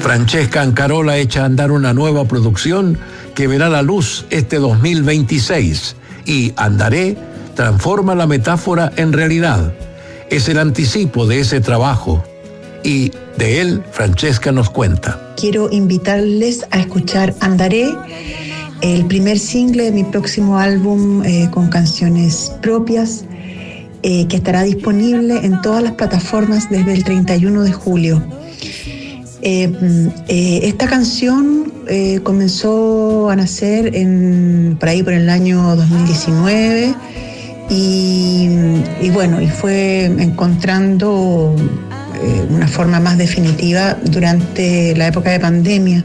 Francesca Ancarola echa a andar una nueva producción que verá la luz este 2026 y Andaré transforma la metáfora en realidad. Es el anticipo de ese trabajo y de él Francesca nos cuenta. Quiero invitarles a escuchar Andaré, el primer single de mi próximo álbum con canciones propias, que estará disponible en todas las plataformas desde el 31 de julio. Esta canción comenzó a nacer por ahí por el año 2019 y fue encontrando una forma más definitiva durante la época de pandemia,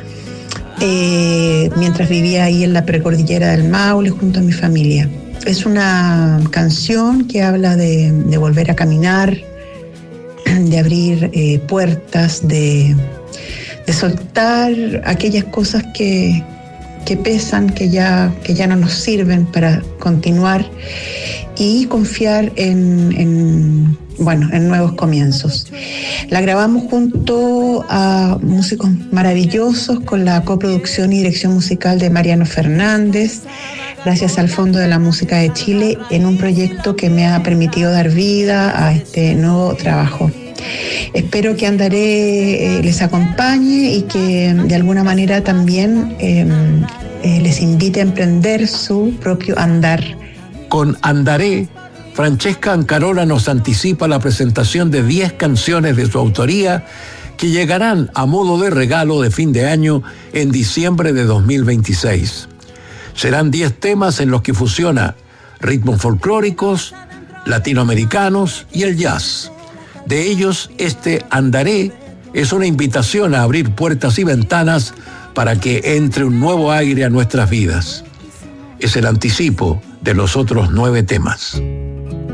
mientras vivía ahí en la precordillera del Maule junto a mi familia. Es una canción que habla de volver a caminar, de abrir puertas, de soltar aquellas cosas que pesan, que ya no nos sirven para continuar y confiar en nuevos comienzos. La grabamos junto a músicos maravillosos con la coproducción y dirección musical de Mariano Fernández, gracias al Fondo de la Música de Chile, en un proyecto que me ha permitido dar vida a este nuevo trabajo. Espero que Andaré les acompañe y que de alguna manera también les invite a emprender su propio andar. Con Andaré, Francesca Ancarola nos anticipa la presentación de 10 canciones de su autoría que llegarán a modo de regalo de fin de año en diciembre de 2026. Serán 10 temas en los que fusiona ritmos folclóricos, latinoamericanos y el jazz. De ellos, este Andaré es una invitación a abrir puertas y ventanas para que entre un nuevo aire a nuestras vidas. Es el anticipo de los otros 9 temas.